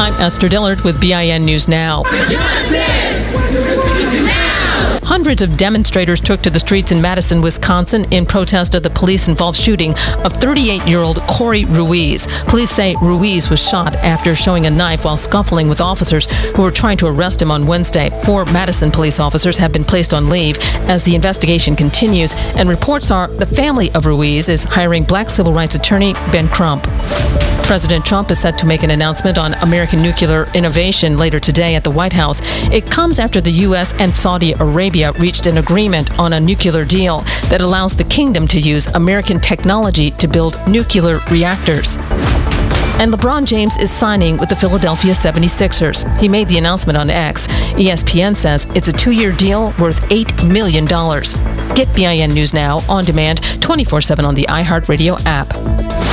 I'm Esther Dillard with BIN News Now. Justice now! Hundreds of demonstrators took to the streets in Madison, Wisconsin in protest of the police-involved shooting of 38-year-old Corey Ruiz. Police say Ruiz was shot after showing a knife while scuffling with officers who were trying to arrest him on Wednesday. 4 Madison police officers have been placed on leave as the investigation continues, and reports are the family of Ruiz is hiring black civil rights attorney Ben Crump. President Trump is set to make an announcement on American nuclear innovation later today at the White House. It comes after the U.S. and Saudi Arabia reached an agreement on a nuclear deal that allows the kingdom to use American technology to build nuclear reactors. And LeBron James is signing with the Philadelphia 76ers. He made the announcement on X. ESPN says it's a 2-year deal worth $8 million. Get BIN News Now on demand 24/7 on the iHeartRadio app.